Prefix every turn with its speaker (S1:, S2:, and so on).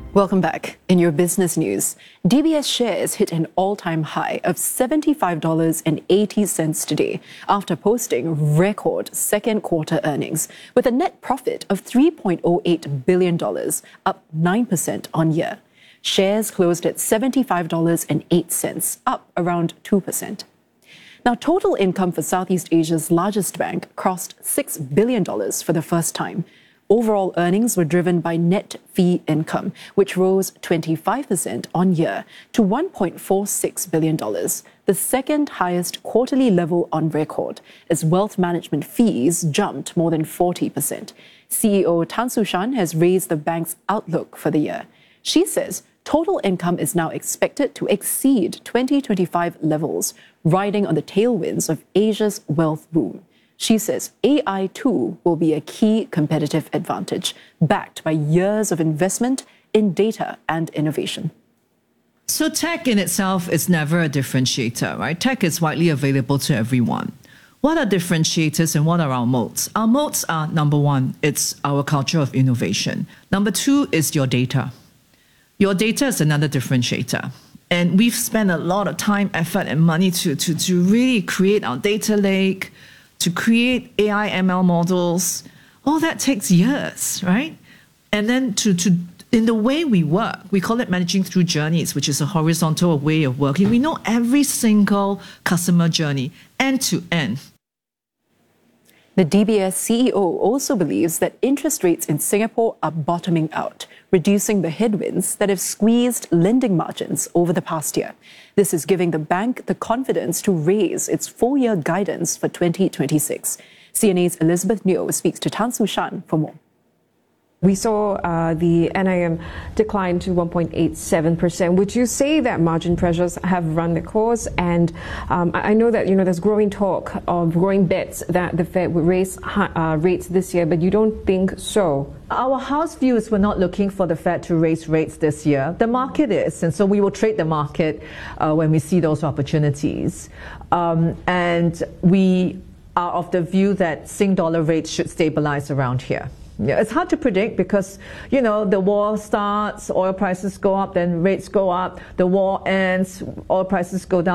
S1: Welcome back. In your business news, DBS shares hit an all-time high of $75.80 today after posting record second quarter earnings with a net profit of $3.08 billion, up 9% on year. Shares closed at $75.08, up around 2%. Now, total income for Southeast Asia's largest bank crossed $6 billion for the first time. Overall earnings were driven by net fee income, which rose 25% on year to $1.46 billion, the second highest quarterly level on record, as wealth management fees jumped more than 40%. CEO Tan Su Shan has raised the bank's outlook for the year. She says total income is now expected to exceed 2025 levels, riding on the tailwinds of Asia's wealth boom. She says AI too will be a key competitive advantage, backed by years of investment in data and innovation.
S2: So tech in itself is never a differentiator, right? Tech is widely available to everyone. What are differentiators and what are our moats? Our moats are, number one, it's our culture of innovation. Number two is your data. Your data is another differentiator. And we've spent a lot of time, effort, and money to really create our data lake, to create AI ML models. All that takes years, right? And then in the way we work, we call it managing through journeys, which is a horizontal way of working. We know every single customer journey, end to end.
S1: The DBS CEO also believes that interest rates in Singapore are bottoming out, reducing the headwinds that have squeezed lending margins over the past year. This is giving the bank the confidence to raise its full-year guidance for 2026. CNA's Elizabeth Neo speaks to Tan Su Shan for more.
S3: We saw the NIM decline to 1.87%. Would you say that margin pressures have run the course? And I know that there's growing talk of growing bets that the Fed would raise rates this year, but you don't think so?
S4: Our house view is we're not looking for the Fed to raise rates this year. The market is, and so we will trade the market when we see those opportunities. And we are of the view that Sing dollar rates should stabilize around here. Yeah, it's hard to predict because, the war starts, oil prices go up, then rates go up, the war ends, oil prices go down.